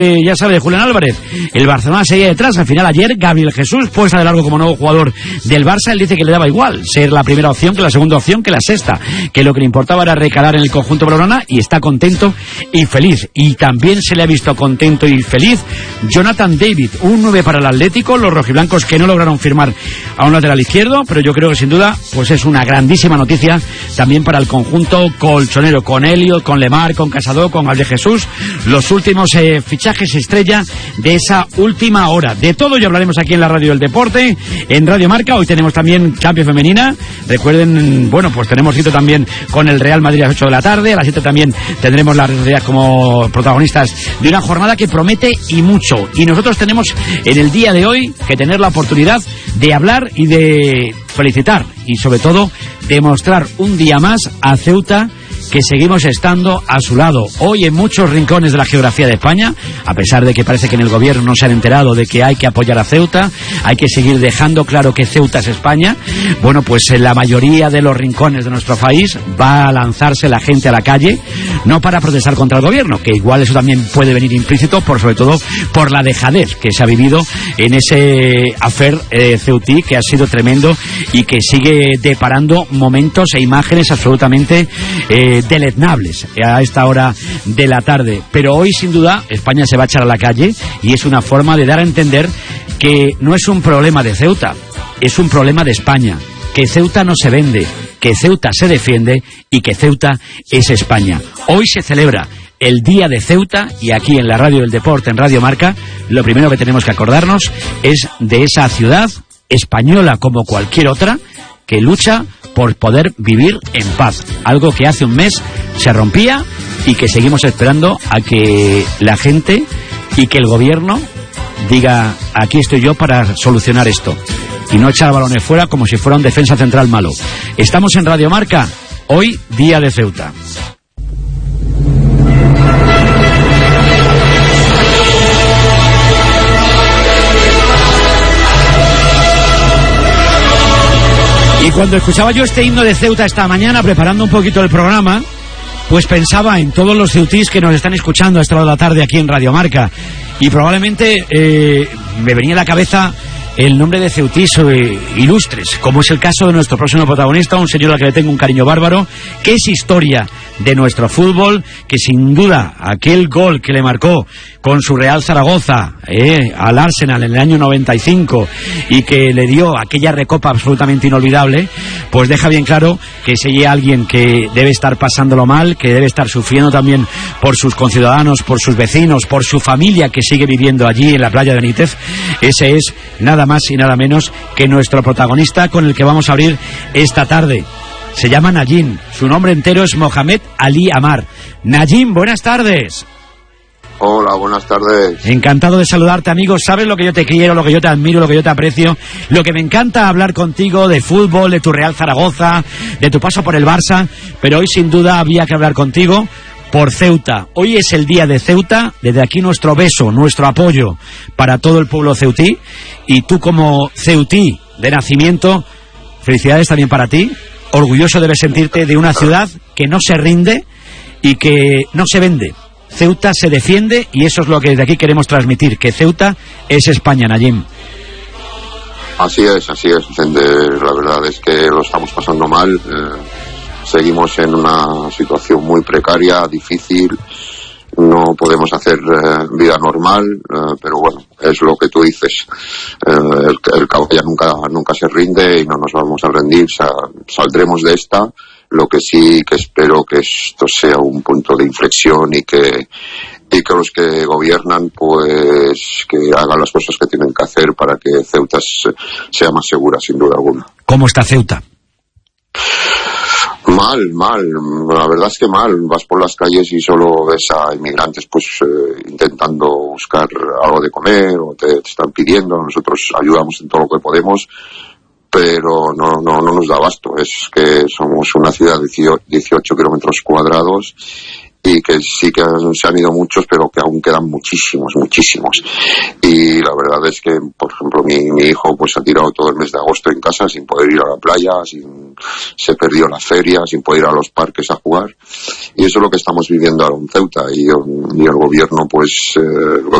Ya sabe, Julián Álvarez, el Barcelona seguía detrás. Al final ayer Gabriel Jesús, puesta de largo como nuevo jugador del Barça, él dice que le daba igual ser la primera opción que la segunda opción que la sexta, que lo que le importaba era recalar en el conjunto blaugrana, y está contento y feliz. Y también se le ha visto contento y feliz Jonathan David, un 9 para el Atlético, los rojiblancos que no lograron firmar a un lateral izquierdo, pero yo creo que sin duda pues es una grandísima noticia también para el conjunto colchonero, con Elliot, con Lemar, con Casado, con Gabriel Jesús, los últimos fichajes estrella de esa última hora. De todo ya hablaremos aquí en la Radio del Deporte, en Radio Marca. Hoy tenemos también Champions Femenina. Recuerden, bueno, pues tenemos cita también con el Real Madrid a las 8 de la tarde. A las 7 también tendremos las Real como protagonistas de una jornada que promete y mucho. Y nosotros tenemos en el día de hoy que tener la oportunidad de hablar y de felicitar y sobre todo demostrar un día más a Ceuta que seguimos estando a su lado. Hoy en muchos rincones de la geografía de España, a pesar de que parece que en el gobierno no se han enterado de que hay que apoyar a Ceuta, hay que seguir dejando claro que Ceuta es España, bueno, pues en la mayoría de los rincones de nuestro país va a lanzarse la gente a la calle, no para protestar contra el gobierno, que igual eso también puede venir implícito, sobre todo por la dejadez que se ha vivido en ese affair ceutí, que ha sido tremendo y que sigue deparando momentos e imágenes absolutamente deleznables a esta hora de la tarde. Pero hoy sin duda España se va a echar a la calle y es una forma de dar a entender que no es un problema de Ceuta, es un problema de España, que Ceuta no se vende, que Ceuta se defiende y que Ceuta es España. Hoy se celebra el Día de Ceuta y aquí en la Radio del Deporte, en Radio Marca, lo primero que tenemos que acordarnos es de esa ciudad española como cualquier otra que lucha por poder vivir en paz, algo que hace un mes se rompía y que seguimos esperando a que la gente y que el gobierno diga: aquí estoy yo para solucionar esto, y no echar balones fuera como si fuera un defensa central malo. Estamos en Radio Marca, hoy Día de Ceuta. Y cuando escuchaba yo este himno de Ceuta esta mañana, preparando un poquito el programa, pues pensaba en todos los ceutís que nos están escuchando a esta hora de la tarde aquí en Radio Marca. Y probablemente me venía a la cabeza el nombre de ceutís ilustres, como es el caso de nuestro próximo protagonista, un señor al que le tengo un cariño bárbaro, que es historia de nuestro fútbol, que sin duda aquel gol que le marcó con su Real Zaragoza al Arsenal en el año 95 y que le dio aquella recopa absolutamente inolvidable, pues deja bien claro que si alguien que debe estar pasándolo mal, que debe estar sufriendo también por sus conciudadanos, por sus vecinos, por su familia que sigue viviendo allí en la playa de Benítez, ese es nada más y nada menos que nuestro protagonista con el que vamos a abrir esta tarde. Se llama Najim, su nombre entero es Mohamed Ali Amar. Najim, buenas tardes. Hola, buenas tardes. Encantado de saludarte, amigo. Sabes lo que yo te quiero, lo que yo te admiro, lo que yo te aprecio, lo que me encanta hablar contigo de fútbol, de tu Real Zaragoza, de tu paso por el Barça, pero hoy sin duda había que hablar contigo por Ceuta. Hoy es el Día de Ceuta, desde aquí nuestro beso, nuestro apoyo para todo el pueblo ceutí, y tú como ceutí de nacimiento, felicidades también para ti. Orgulloso debes sentirte de una ciudad que no se rinde y que no se vende. Ceuta se defiende y eso es lo que desde aquí queremos transmitir, que Ceuta es España, Najim. Así es, Vicente. La verdad es que lo estamos pasando mal. Seguimos en una situación muy precaria, difícil. No podemos hacer vida normal, pero bueno, es lo que tú dices. El caballo nunca se rinde y no nos vamos a rendir. Saldremos de esta. Lo que sí que espero que esto sea un punto de inflexión y que los que gobiernan pues que hagan las cosas que tienen que hacer para que Ceuta sea más segura, sin duda alguna. ¿Cómo está Ceuta? Mal, la verdad es que mal. Vas por las calles y solo ves a inmigrantes pues intentando buscar algo de comer o te están pidiendo. Nosotros ayudamos en todo lo que podemos, pero no nos da abasto. Es que somos una ciudad de 18 kilómetros cuadrados y que sí que se han ido muchos, pero que aún quedan muchísimos. Y la verdad es que, por ejemplo, mi hijo pues ha tirado todo el mes de agosto en casa sin poder ir a la playa, se perdió la feria, sin poder ir a los parques a jugar, y eso es lo que estamos viviendo ahora en Ceuta, y el gobierno pues